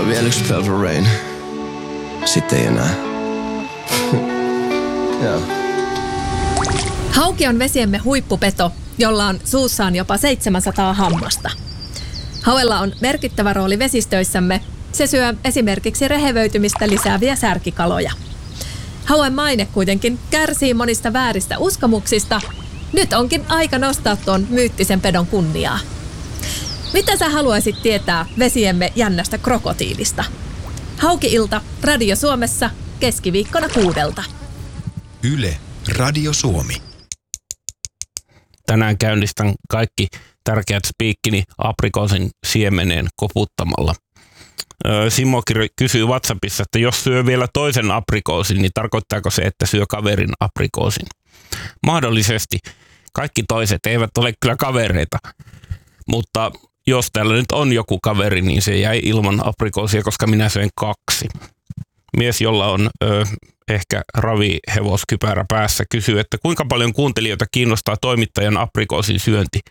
vielä yksi Purple Rain. Sitten ei enää. Joo. Hauki on vesiemme huippupeto, jolla on suussaan jopa 700 hammasta. Hauella on merkittävä rooli vesistöissämme. Se syö esimerkiksi rehevöitymistä lisääviä särkikaloja. Hauen maine kuitenkin kärsii monista vääristä uskomuksista. Nyt onkin aika nostaa tuon myyttisen pedon kunniaa. Mitä sä haluaisit tietää vesiemme jännästä krokotiilista? Hauki-ilta Radio Suomessa keskiviikkona 6:00. Yle Radio Suomi. Tänään käynnistän kaikki tärkeät spiikkini aprikoosin siemeneen koputtamalla. Simo kysyy WhatsAppissa, että jos syö vielä toisen aprikoosin, niin tarkoittaako se, että syö kaverin aprikoosin? Mahdollisesti. Kaikki toiset eivät ole kyllä kavereita, mutta jos täällä nyt on joku kaveri, niin se jäi ilman aprikoosia, koska minä söin 2. Mies, jolla on ehkä ravihevoskynä päässä, kysyy, että kuinka paljon kuuntelijoita kiinnostaa toimittajan aprikoosin syönti?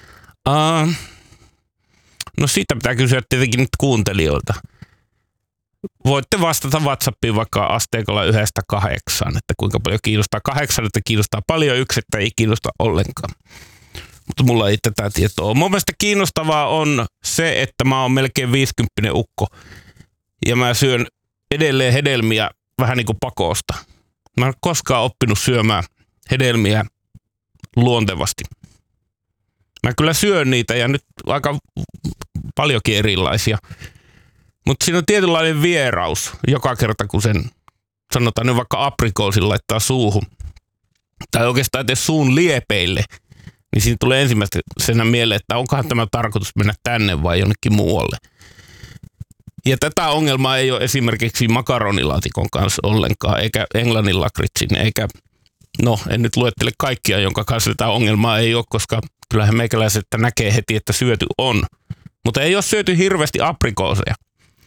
No siitä pitää kysyä tietenkin nyt kuuntelijoilta. Voitte vastata WhatsAppiin vaikka asteikolla 1-8, että kuinka paljon kiinnostaa. 8, että kiinnostaa paljon, 1, että ei kiinnosta ollenkaan. Mutta mulla ei tätä tietoa. Mun mielestä kiinnostavaa on se, että mä oon melkein 50 ukko. Ja mä syön edelleen hedelmiä vähän niin kuin pakosta. Mä en ole koskaan oppinut syömään hedelmiä luontevasti. Mä kyllä syön niitä ja nyt aika paljonkin erilaisia. Mutta siinä on tietynlainen vieraus joka kerta, kun sen sanotaan nyt vaikka aprikoosin laittaa suuhun. Tai oikeastaan edes suun liepeille. Niin siinä tulee ensimmäisenä mieleen, että onkohan tämä tarkoitus mennä tänne vai jonnekin muualle. Ja tätä ongelmaa ei ole esimerkiksi makaronilaatikon kanssa ollenkaan, eikä englannin lakritsin, eikä, no en nyt luettele kaikkia, jonka kanssa tätä ongelmaa ei ole, koska kyllähän meikäläiset näkee heti, että syöty on. Mutta ei ole syöty hirveästi aprikooseja.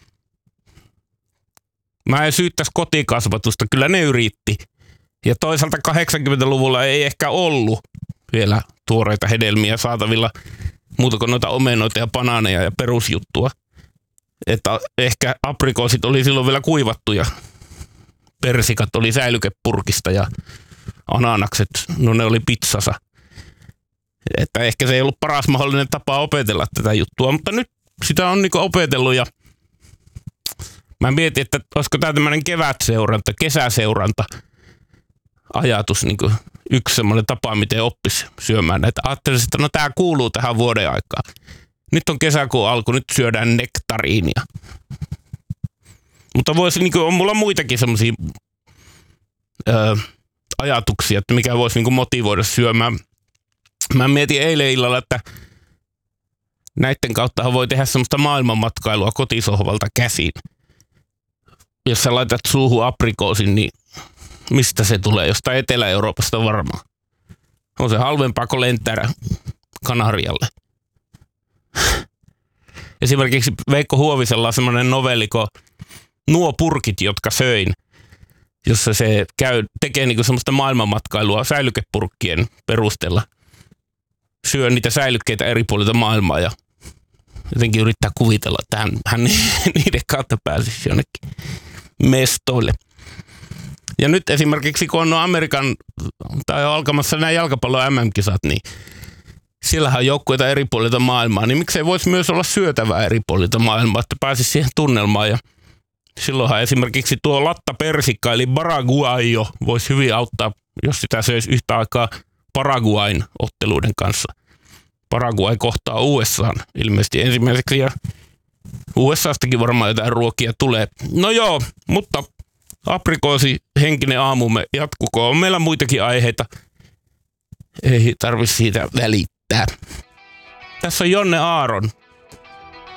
Mä en syyttäisi kotikasvatusta, kyllä ne yritti. Ja toisaalta 80-luvulla ei ehkä ollut vielä tuoreita hedelmiä saatavilla muuta kuin noita omenoita ja banaaneja ja perusjuttua. Että ehkä aprikoosit oli silloin vielä kuivattuja. Persikat oli säilykepurkista ja ananakset, no ne oli pizzassa. Että ehkä se ei ollut paras mahdollinen tapa opetella tätä juttua, mutta nyt sitä on niinku opetellut ja mä mietin, että olisiko tämä tämmöinen kevätseuranta, kesäseuranta ajatus, niinku yksi semmoinen tapa, miten oppisi syömään näitä. Ajattelin, että no tämä kuuluu tähän vuoden aikaan. Nyt on kesäkuun alku, nyt syödään nektariinia. Mutta voisi, niin kuin, on mulla muitakin semmoisia ajatuksia, että mikä voisi niin kuin motivoida syömään. Mä mietin eilen illalla, että näiden kauttahan voi tehdä semmoista maailmanmatkailua kotisohvalta käsin. Jos sä laitat suuhun aprikoosin, niin mistä se tulee? Jostain Etelä-Euroopasta varmaan. On se halvempaa kuin lentää Kanarialle. Esimerkiksi Veikko Huovisella on semmoinen novelliko Nuo purkit, jotka söin, jossa se tekee niinku semmoista maailmanmatkailua säilykepurkkien perusteella. Syö niitä säilykkeitä eri puolilta maailmaa ja jotenkin yrittää kuvitella, että hän niiden kautta pääsisi jonnekin mestoille. Ja nyt esimerkiksi kun on Amerikan tai on alkamassa nämä jalkapallon MM-kisat, niin siellähän on joukkueita eri puolilta maailmaa, niin miksei voisi myös olla syötävää eri puolilta maailmaa, että pääsisi siihen tunnelmaan. Ja silloinhan esimerkiksi tuo lattapersikka eli Paraguayo voisi hyvin auttaa, jos sitä söisi yhtä aikaa Paraguayn otteluiden kanssa. Paraguay kohtaa USA:n ilmeisesti ensimmäiseksi ja USAstakin varmaan jotain ruokia tulee. No joo, mutta aprikoosi henkinen aamumme jatkukoon. On meillä muitakin aiheita. Ei tarvitse siitä välittää. Tässä on Jonne Aaron